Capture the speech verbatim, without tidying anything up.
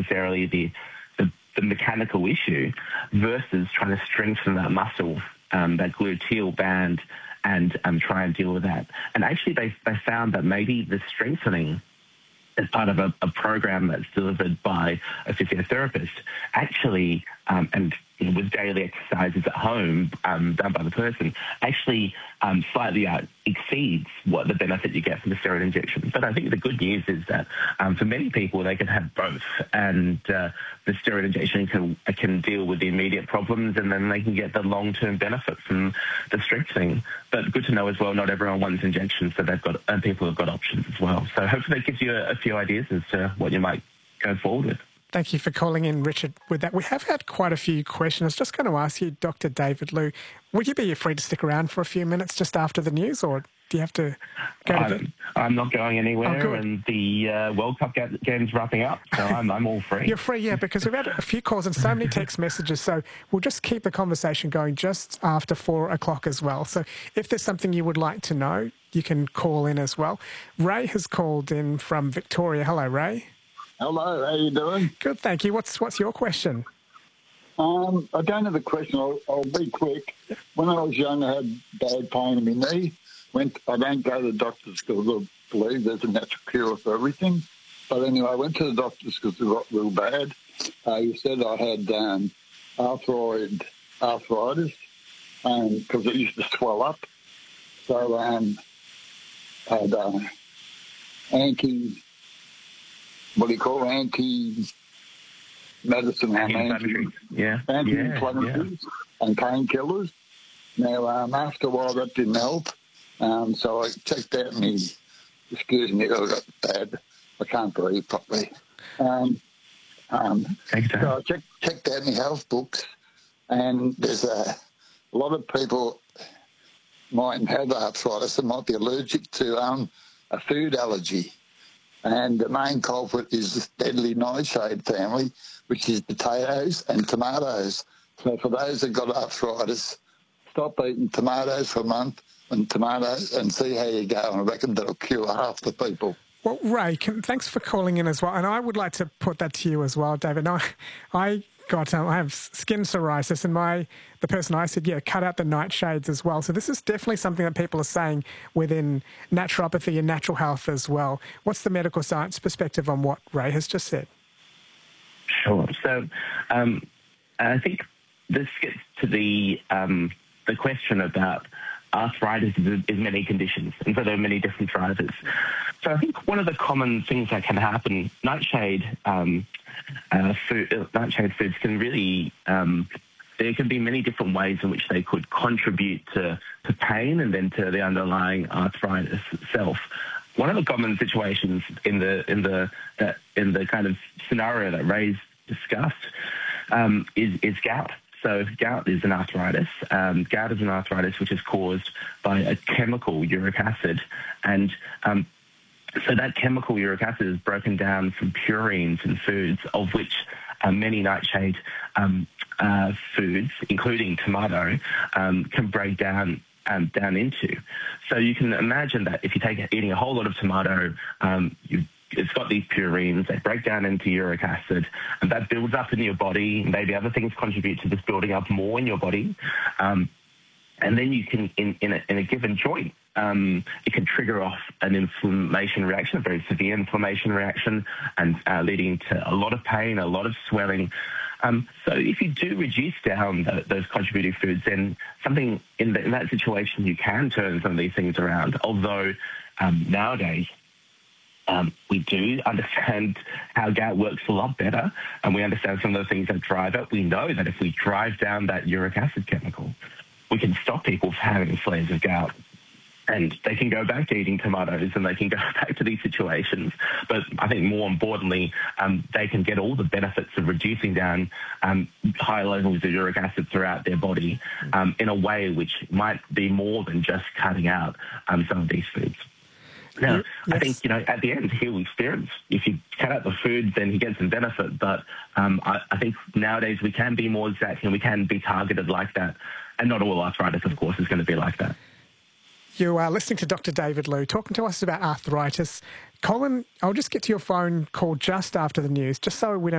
necessarily the, the, the mechanical issue versus trying to strengthen that muscle, um, that gluteal band, and um, try and deal with that. And actually they, they found that maybe the strengthening as part of a, a program that's delivered by a physiotherapist, actually, um, and you know, with daily exercises at home um, done by the person, actually um, slightly out exceeds what the benefit you get from the steroid injection. But I think the good news is that um, for many people, they can have both, and uh, the steroid injection can can deal with the immediate problems, and then they can get the long-term benefit from the strengthening. But good to know as well, not everyone wants injections, so they've got and people have got options as well. So hopefully that gives you a, a few ideas as to what you might go forward with. Thank you for calling in, Richard, with that. We have had quite a few questions. I was just going to ask you, Doctor David Liu, would you be free to stick around for a few minutes just after the news, or do you have to go to bed? I'm not going anywhere, oh, and the uh, World Cup game's wrapping up, so I'm, I'm all free. You're free, yeah, because we've had a few calls and so many text messages, so we'll just keep the conversation going just after four o'clock as well. So if there's something you would like to know, you can call in as well. Ray has called in from Victoria. Hello, Ray. Hello, how you doing? Good, thank you. What's what's your question? Um, I don't have a question. I'll, I'll be quick. When I was young, I had bad pain in my knee. Went. I don't go to the doctors because I believe there's a natural cure for everything. But anyway, I went to the doctors because it got real bad. Uh, he said I had um, arthroid arthritis because um, it used to swell up. So um, I had uh, anti. What do you call it? Anti-medicine and anti, yeah. anti-inflammatories yeah, yeah. and painkillers. Now, um, after a while, that didn't help. Um, so I checked out me, excuse me, I got bad. I can't breathe properly. Um, um, so I checked, checked out my health books, and there's a, a lot of people might have arthritis and might be allergic to um, a food allergy. And the main culprit is the deadly nightshade family, which is potatoes and tomatoes. So for those that got arthritis, stop eating tomatoes for a month and tomatoes and see how you go. And I reckon that'll cure half the people. Well, Ray, can, thanks for calling in as well. And I would like to put that to you as well, David. I, I got, um, I have skin psoriasis, and my the person I said, yeah, cut out the nightshades as well. So this is definitely something that people are saying within naturopathy and natural health as well. What's the medical science perspective on what Ray has just said? Sure. So um, I think this gets to the um, the question about arthritis is, is many conditions, and so there are many different drivers. So I think one of the common things that can happen, nightshade, um, uh, food, nightshade foods can really, um, there can be many different ways in which they could contribute to, to pain and then to the underlying arthritis itself. One of the common situations in the in the uh, in the kind of scenario that Ray's discussed um, is is gout. So gout is an arthritis. Um, gout is an arthritis which is caused by a chemical, uric acid, and um, so that chemical uric acid is broken down from purines in foods, of which uh, many nightshade um, uh, foods, including tomato, um, can break down um, down into. So you can imagine that if you take eating a whole lot of tomato, um, you it's got these purines, they break down into uric acid, and that builds up in your body. Maybe other things contribute to this building up more in your body. Um, and then you can, in, in, a, in a given joint, um, it can trigger off an inflammation reaction, a very severe inflammation reaction, and uh, leading to a lot of pain, a lot of swelling. Um, so if you do reduce down the, those contributing foods, then something in, the, in that situation, you can turn some of these things around. Although um, nowadays, Um, we do understand how gout works a lot better, and we understand some of the things that drive it. We know that if we drive down that uric acid chemical, we can stop people from having flares of gout. And they can go back to eating tomatoes, and they can go back to these situations. But I think more importantly, um, they can get all the benefits of reducing down um, high levels of uric acid throughout their body um, in a way which might be more than just cutting out um, some of these foods. Now, yes. I think, you know, at the end, he'll experience. If you cut out the food, then he gets some benefit. But um, I, I think nowadays we can be more exact and we can be targeted like that. And not all arthritis, of course, is going to be like that. You are listening to Doctor David Liu talking to us about arthritis. Colin, I'll just get to your phone call just after the news, just so we don't